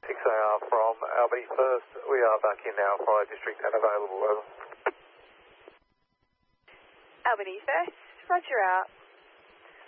6AR from Albany First. We are back in our fire district and available. Over. Albany First, roger out.